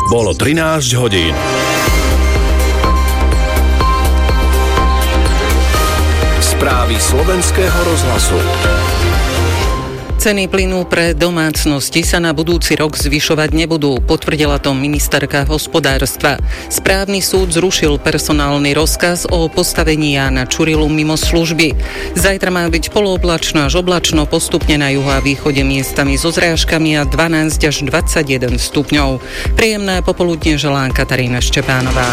Bolo 13 hodín. Správy slovenského rozhlasu. Ceny plynu pre domácnosti sa na budúci rok zvyšovať nebudú, potvrdila to ministerka hospodárstva. Správny súd zrušil personálny rozkaz o postavení Jána Čurilu mimo služby. Zajtra má byť polooblačno až oblačno, postupne na juhu a východe miestami so zrážkami a 12 až 21 stupňov. Príjemné popoludne želá Katarína Štepánová.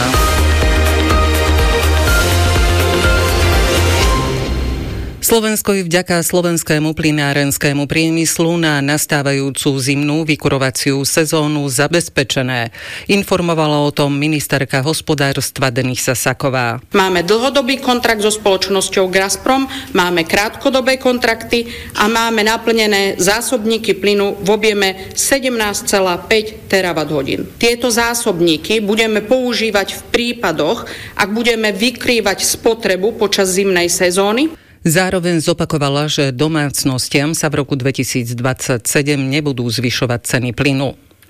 Slovensko je vďaka slovenskému plynárenskému priemyslu na nastávajúcu zimnú vykurovaciu sezónu zabezpečené. Informovala o tom ministerka hospodárstva Denisa Saková. Máme dlhodobý kontrakt so spoločnosťou Gazprom, máme krátkodobé kontrakty a máme naplnené zásobníky plynu v objeme 17,5 terawatt-hodín. Tieto zásobníky budeme používať v prípadoch, ak budeme vykrývať spotrebu počas zimnej sezóny. Zároveň zopakovala, že domácnostiam sa v roku 2027 nebudú zvyšovať ceny plynu.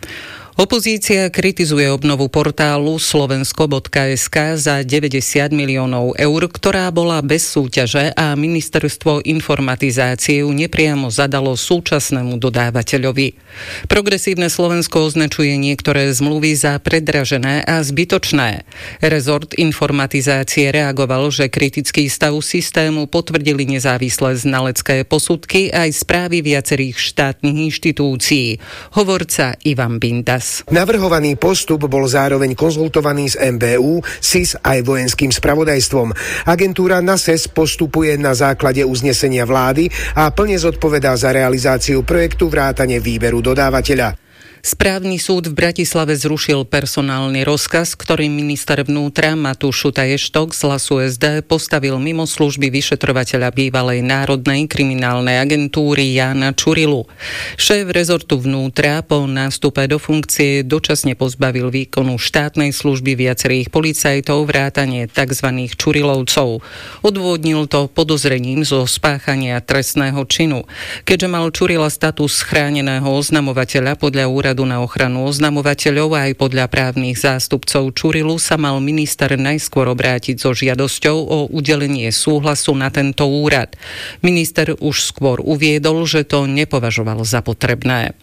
Opozícia kritizuje obnovu portálu slovensko.sk za 90 miliónov eur, ktorá bola bez súťaže a ministerstvo informatizácie ju nepriamo zadalo súčasnému dodávateľovi. Progresívne Slovensko označuje niektoré zmluvy za predražené a zbytočné. Rezort informatizácie reagoval, že kritický stav systému potvrdili nezávislé znalecké posudky aj správy viacerých štátnych inštitúcií. Hovorca Ivan Bindas. Navrhovaný postup bol zároveň konzultovaný s MBÚ, SIS aj vojenským spravodajstvom. Agentúra NASES postupuje na základe uznesenia vlády a plne zodpovedá za realizáciu projektu vrátane výberu dodávateľa. Správny súd v Bratislave zrušil personálny rozkaz, ktorým minister vnútra Matúš Šutaj-Eštok z Hlasu SD postavil mimo služby vyšetrovateľa bývalej Národnej kriminálnej agentúry Jána Čurilu. Šéf rezortu vnútra po nástupe do funkcie dočasne pozbavil výkonu štátnej služby viacerých policajtov vrátane tzv. Čurilovcov. Odôvodnil to podozrením zo spáchania trestného činu. Keďže mal Čurila status chráneného oznamovateľa podľa úradu na ochranu oznamovateľov aj podľa právnych zástupcov Čurilu sa mal minister najskôr obrátiť so žiadosťou o udelenie súhlasu na tento úrad. Minister už skôr uviedol, že to nepovažoval za potrebné.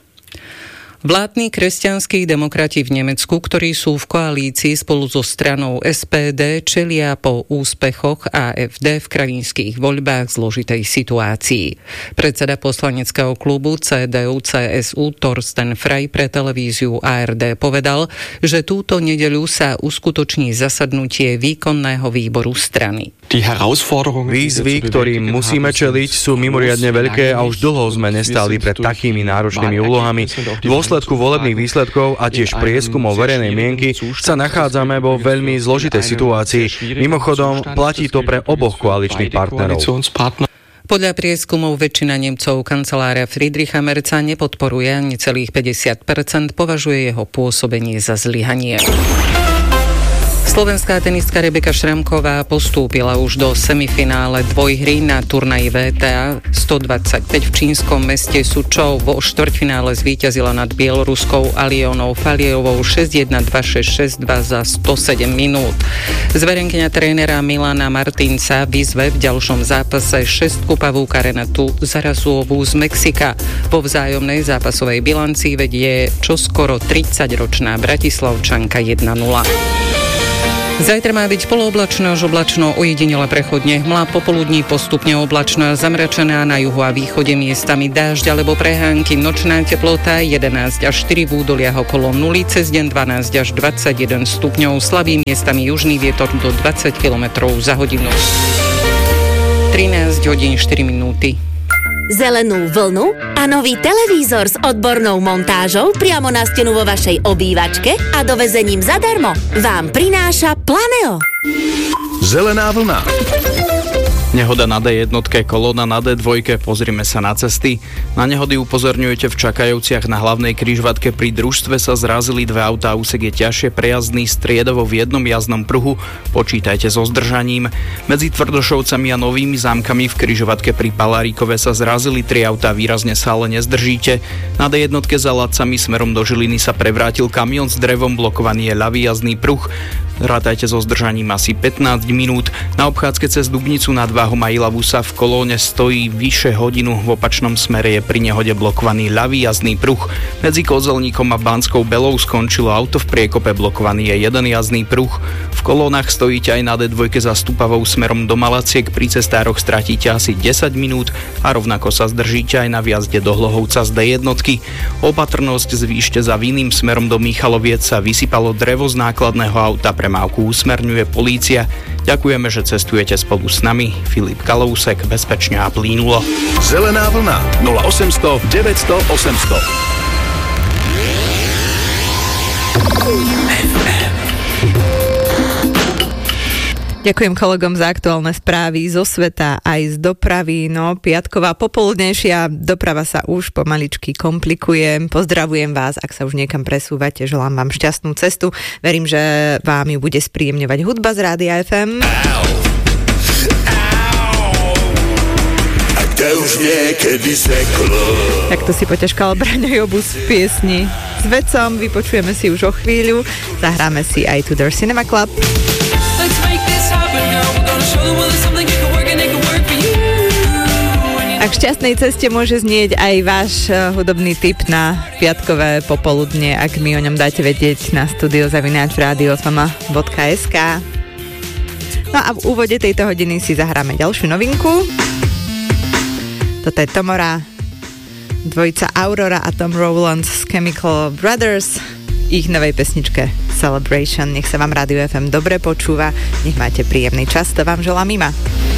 Vládni kresťanskí demokrati v Nemecku, ktorí sú v koalícii spolu so stranou SPD, čelia po úspechoch AfD v krajinských voľbách zložitej situácii. Predseda poslaneckého klubu CDU-CSU Torsten Frey pre televíziu ARD povedal, že túto nedeľu sa uskutoční zasadnutie výkonného výboru strany. Výzvy, ktorým musíme čeliť, sú mimoriadne veľké a už dlho sme nestáli pred takými náročnými úlohami. V dôsledku volebných výsledkov a tiež prieskumov verejnej mienky sa nachádzame vo veľmi zložitej situácii. Mimochodom, platí to pre oboch koaličných partnerov. Podľa prieskumov väčšina Nemcov kancelára Friedricha Merza nepodporuje, necelých 50% považuje jeho pôsobenie za zlyhanie. Slovenská tenistka Rebeka Šramková postúpila už do semifinále dvojhry na turnaji WTA 125 v čínskom meste Sučou. Vo štvrťfinále zvíťazila nad bieloruskou Alionou Faliovou 6-1, 2-6, 6-2 za 107 minút. Zverenkyňa trénera Milana Martinca vyzve v ďalšom zápase šestkupavú Karenatu Zarazuovú z Mexika. Po vzájomnej zápasovej bilancii vedie čoskoro 30-ročná Bratislavčanka 1-0. Zajtra má byť polooblačno až oblačno, ojedinele prechodne hmla, popoludní postupne oblačno, zamračená na juhu a východe miestami dážď alebo prehánky, nočná teplota 11 až 4 v údoliach okolo 0, cez deň 12 až 21 stupňov, slabý miestami južný vietor do 20 km za hodinu. 13 hodín 4 minúty. Zelenú vlnu a nový televízor s odbornou montážou priamo na stenu vo vašej obývačke a dovezením zadarmo vám prináša Planeo. Zelená vlna. Nehoda na D1, kolóna na D2, pozrime sa na cesty. Na nehody upozorňujete v čakajúciach na hlavnej križovatke. Pri družstve sa zrazili dve autá, úsek je ťažšie prejazdný, striedovo v jednom jazdnom pruhu. Počítajte so zdržaním. Medzi Tvrdošovcami a Novými Zámkami v križovatke pri Palárikove sa zrazili tri autá, výrazne sa ale nezdržíte. Na D1 za Ladcami smerom do Žiliny sa prevrátil kamión s drevom, blokovaný je ľavý jazdný pruh. Rátajte so zdržaním asi 15 minút. Na obchádzke cez Dubnicu nad Váhom a Ilavu sa v kolóne stojí vyše hodinu. V opačnom smere je pri nehode blokovaný ľavý jazdný pruh. Medzi Kozelníkom a Banskou Belou skončilo auto, v priekope blokovaný je jeden jazdný pruh. V kolónach stojíte aj na D2 za Stupavou smerom do Malaciek. Pri cestároch stratíte asi 10 minút a rovnako sa zdržíte aj na vjazde do Hlohovca z D1. Opatrnosť zvýšte za Vinným smerom do Michaloviec, sa vysypalo drevo z nákladného auta, premávku usmerňuje polícia. Ďakujeme, že cestujete spolu s nami. Filip Kalousek, bezpečne a plynulo. Zelená vlna 0800 900 800. Ďakujem kolegom za aktuálne správy zo sveta aj z dopravy. No, piatková popoludnejšia doprava sa už pomaličky komplikuje. Pozdravujem vás, ak sa už niekam presúvate, želám vám šťastnú cestu. Verím, že vám ju bude spríjemňovať hudba z Rádia FM. Takto si poťažkal Braňo Jobus v piesni s Vecom. Vypočujeme si už o chvíľu. Zahráme si aj Tudor Cinema Club. A k šťastnej ceste môže znieť aj váš hudobný tip na piatkové popoludne, ak mi o ňom dáte vedieť na studio@radiofm.sk. No a v úvode tejto hodiny si zahráme ďalšiu novinku. Toto je Tomora, dvojica Aurora a Tom Rowland z Chemical Brothers, ich novej pesničke Celebration. Nech sa vám Rádio FM dobre počúva, nech máte príjemný čas, to vám želá Mima.